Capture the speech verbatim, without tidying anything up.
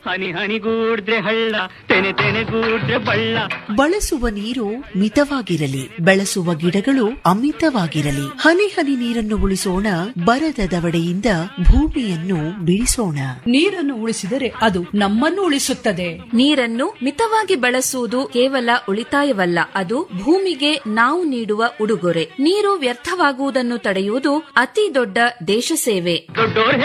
ಹನಿ ಹನಿಗೂಡ್ರೆ ಹಳ್ಳ, ತೆನೆ ತೆನೆಗೂಡ್ರೆ ಬಳ್ಳ. ಬಳಸುವ ನೀರು ಮಿತವಾಗಿರಲಿ, ಬೆಳೆಸುವ ಗಿಡಗಳು ಅಮಿತವಾಗಿರಲಿ. ಹನಿ ಹನಿ ನೀರನ್ನು ಉಳಿಸೋಣ, ಬರದ ದವಡೆಯಿಂದ ಭೂಮಿಯನ್ನು ಬಿಡಿಸೋಣ. ನೀರನ್ನು ಉಳಿಸಿದರೆ ಅದು ನಮ್ಮನ್ನು ಉಳಿಸುತ್ತದೆ. ನೀರನ್ನು ಮಿತವಾಗಿ ಬಳಸುವುದು ಕೇವಲ ಉಳಿತಾಯವಲ್ಲ, ಅದು ಭೂಮಿಗೆ ನಾವು ನೀಡುವ ಉಡುಗೊರೆ. ನೀರು ವ್ಯರ್ಥವಾಗುವುದನ್ನು ತಡೆಯುವುದು ಅತಿ ದೊಡ್ಡ ದೇಶ ಸೇವೆ. ದೊಡ್ಡೋರ್